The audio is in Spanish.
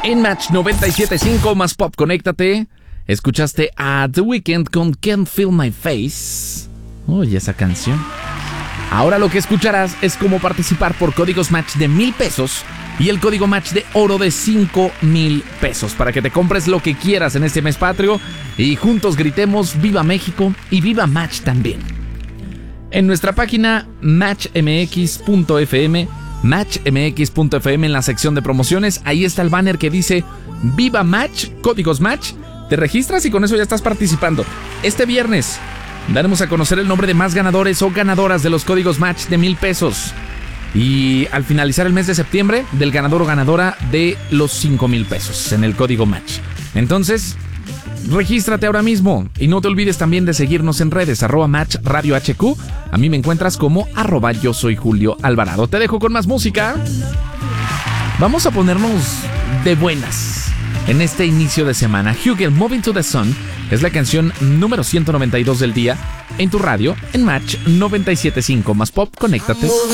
En Match 97.5 más pop, conéctate. Escuchaste a The Weeknd con Can't Feel My Face. Oye, esa canción. Ahora lo que escucharás es cómo participar por códigos Match de 1,000 pesos y el código Match de oro de 5,000 pesos para que te compres lo que quieras en este mes patrio y juntos gritemos ¡Viva México! Y ¡Viva Match también! En nuestra página matchmx.fm, en la sección de promociones, ahí está el banner que dice Viva Match, códigos Match. Te registras y con eso ya estás participando. Este viernes daremos a conocer el nombre de más ganadores o ganadoras de los códigos Match de 1,000 pesos. Y al finalizar el mes de septiembre, del ganador o ganadora de los 5,000 pesos en el código Match. Entonces, regístrate ahora mismo y no te olvides también de seguirnos en redes, @Match Radio HQ. A mí me encuentras como @yo soy Julio Alvarado. Te dejo con más música. Vamos a ponernos de buenas en este inicio de semana. Hugel, Moving to the Sun, es la canción número 192 del día en tu radio, en Match 97.5 más pop. Conéctate.